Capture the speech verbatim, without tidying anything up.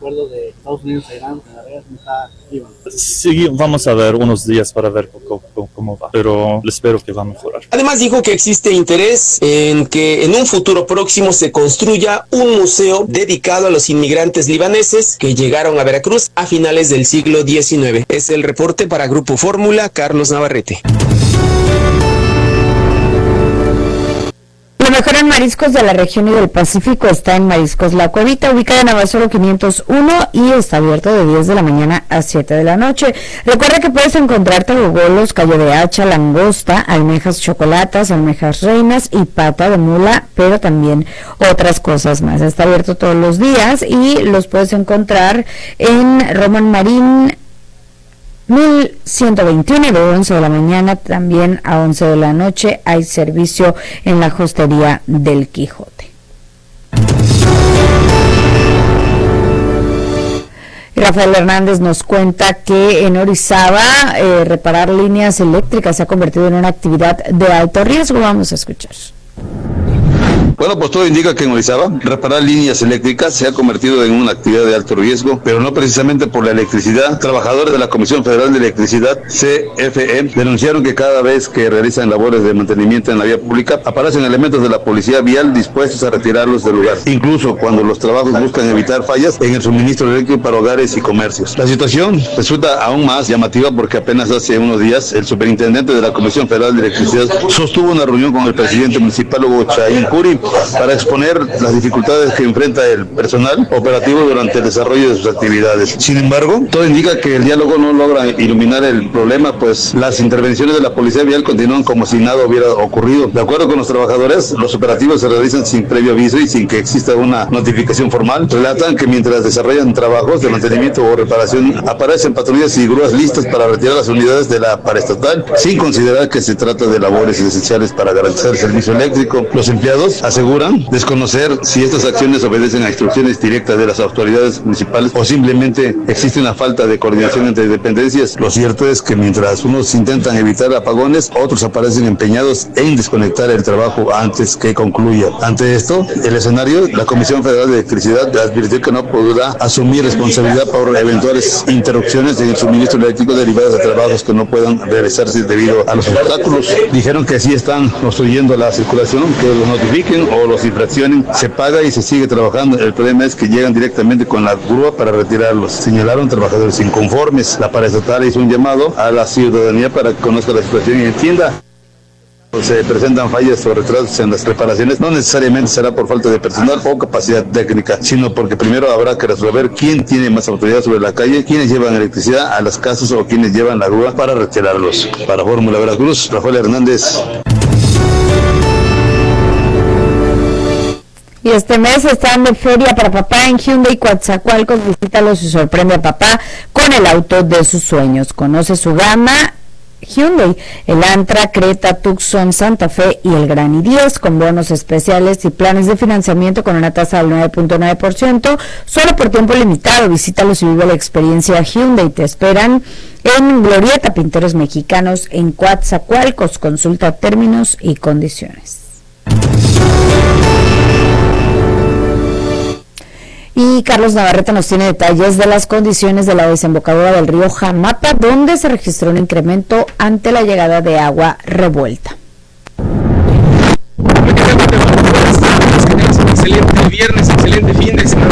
acuerdo de Estados Unidos a Irán, está Iván. Sí, vamos a ver unos días para ver cómo, cómo, cómo va, pero espero que va a mejorar. Además dijo que existe interés en que en un futuro próximo se construya un museo dedicado a los inmigrantes libaneses que llegaron a Veracruz a finales del siglo diecinueve. Es el reporte para Grupo Fórmula, Carlos Navarrete. Lo mejor en mariscos de la región y del Pacífico está en Mariscos La Cuevita, ubicada en Abasolo quinientos uno y está abierto de diez de la mañana a siete de la noche. Recuerda que puedes encontrar tarugolos, callo de hacha, langosta, almejas chocolatas, almejas reinas y pata de mula, pero también otras cosas más. Está abierto todos los días y los puedes encontrar en Roman Marín mil ciento veintiuno de once de la mañana también a once de la noche. Hay servicio en la Hostería del Quijote. Rafael Hernández nos cuenta que en Orizaba eh, reparar líneas eléctricas se ha convertido en una actividad de alto riesgo. Vamos a escuchar. Bueno, pues todo indica que en Orizaba reparar líneas eléctricas se ha convertido en una actividad de alto riesgo, pero no precisamente por la electricidad. Trabajadores de la Comisión Federal de Electricidad, C F E, denunciaron que cada vez que realizan labores de mantenimiento en la vía pública, aparecen elementos de la policía vial dispuestos a retirarlos del lugar, incluso cuando los trabajos buscan evitar fallas en el suministro eléctrico para hogares y comercios. La situación resulta aún más llamativa porque apenas hace unos días el superintendente de la Comisión Federal de Electricidad sostuvo una reunión con el presidente municipal Hugo Chaín Curi para exponer las dificultades que enfrenta el personal operativo durante el desarrollo de sus actividades. Sin embargo, todo indica que el diálogo no logra iluminar el problema, pues las intervenciones de la policía vial continúan como si nada hubiera ocurrido. De acuerdo con los trabajadores, los operativos se realizan sin previo aviso y sin que exista una notificación formal. Relatan que mientras desarrollan trabajos de mantenimiento o reparación, aparecen patrullas y grúas listas para retirar las unidades de la paraestatal, sin considerar que se trata de labores esenciales para garantizar el servicio eléctrico. Los empleados aseguran desconocer si estas acciones obedecen a instrucciones directas de las autoridades municipales o simplemente existe una falta de coordinación entre dependencias. Lo cierto es que mientras unos intentan evitar apagones, otros aparecen empeñados en desconectar el trabajo antes que concluya. Ante esto, el escenario, la Comisión Federal de Electricidad advirtió que no podrá asumir responsabilidad por eventuales interrupciones en el suministro eléctrico derivadas de trabajos que no puedan realizarse debido a los obstáculos. Dijeron que sí están obstruyendo la circulación, que los notifiquen o los infraccionen, se paga y se sigue trabajando. El problema es que llegan directamente con la grúa para retirarlos. Señalaron trabajadores inconformes. La paraestatal hizo un llamado a la ciudadanía para que conozca la situación y entienda. Se presentan fallas o retrasos en las reparaciones, no necesariamente será por falta de personal o capacidad técnica, sino porque primero habrá que resolver quién tiene más autoridad sobre la calle, quiénes llevan electricidad a las casas o quiénes llevan la grúa para retirarlos. Para Fórmula Veracruz, Rafael Hernández. Y este mes están de feria para papá en Hyundai Coatzacoalcos. Visítalos y sorprende a papá con el auto de sus sueños. Conoce su gama Hyundai, el Antra, Creta, Tucson, Santa Fe y el Gran i diez con bonos especiales y planes de financiamiento con una tasa del nueve punto nueve por ciento solo por tiempo limitado. Visítalos y vive la experiencia Hyundai. Te esperan en Glorieta Pinteros Mexicanos en Coatzacoalcos. Consulta términos y condiciones. Y Carlos Navarrete nos tiene detalles de las condiciones de la desembocadura del río Jamapa, donde se registró un incremento ante la llegada de agua revuelta. Buenas tardes, que tengas un excelente viernes, excelente fin de semana.